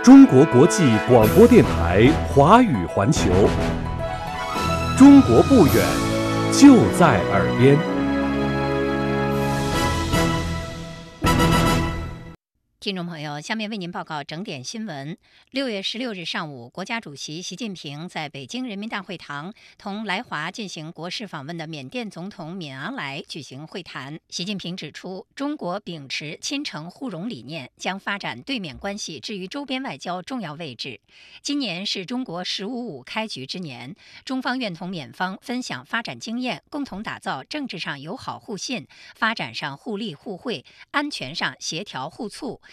中国国际广播电台华语环球，中国不远，就在耳边。 听众朋友，下面为您报告整点新闻。6月16日上午，国家主席习近平在北京人民大会堂同来华进行国事访问的缅甸总统敏昂莱举行会谈。习近平指出，中国秉持亲诚互融理念，将发展对缅关系置于周边外交重要位置。今年是中国“15+5”开局之年，中方愿同缅方分享发展经验，共同打造政治上友好互信、发展上互利互惠、安全上协调互促、